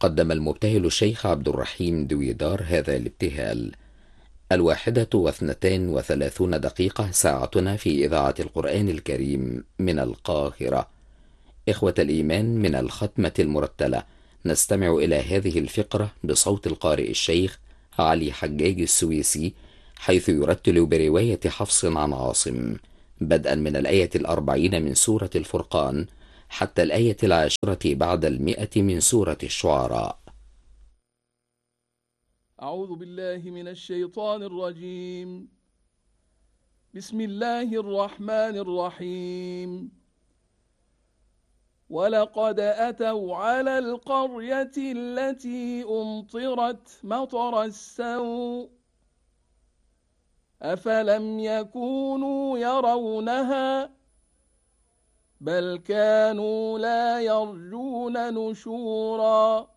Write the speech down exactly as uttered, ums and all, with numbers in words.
قدم المبتهل الشيخ عبد الرحيم دويدار هذا الابتهال. الواحدة واثنتان وثلاثون دقيقة ساعتنا في إذاعة القرآن الكريم من القاهرة. إخوة الإيمان، من الختمة المرتلة نستمع إلى هذه الفقرة بصوت القارئ الشيخ علي حجاج السويسي، حيث يرتل برواية حفص عن عاصم، بدءا من الآية الأربعين من سورة الفرقان حتى الآية العاشرة بعد المئة من سورة الشعراء. أعوذ بالله من الشيطان الرجيم. بسم الله الرحمن الرحيم. ولقد أتوا على القرية التي أمطرت مطر السوء أفلم يكونوا يرونها بل كانوا لا يرجون نشورا